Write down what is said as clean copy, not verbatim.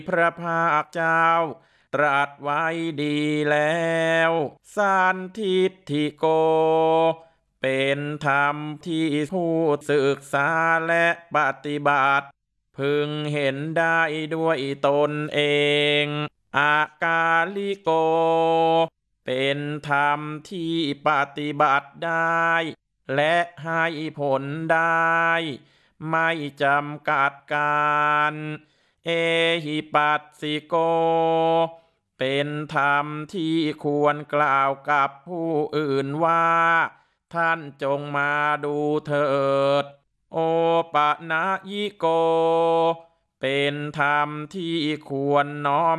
พระภาคเจ้าตรัสไว้ดีแล้วสันทิฏฐิโกเป็นธรรมที่ผู้ศึกษาและปฏิบัติพึงเห็นได้ด้วยตนเองอากาลิโกเป็นธรรมที่ปฏิบัติได้และให้ผลได้ไม่จำกัดการเอหิปัสสิโกเป็นธรรมที่ควรกล่าวกับผู้อื่นว่าท่านจงมาดูเถิดโอปะนะยิโกเป็นธรรมที่ควรน้อม